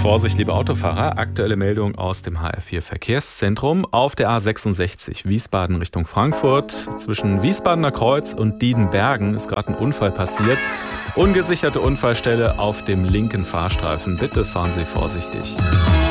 Vorsicht, liebe Autofahrer. Aktuelle Meldung aus dem HR4 Verkehrszentrum. Auf der A66 Wiesbaden Richtung Frankfurt. Zwischen Wiesbadener Kreuz und Diedenbergen ist gerade ein Unfall passiert. Ungesicherte Unfallstelle auf dem linken Fahrstreifen. Bitte fahren Sie vorsichtig.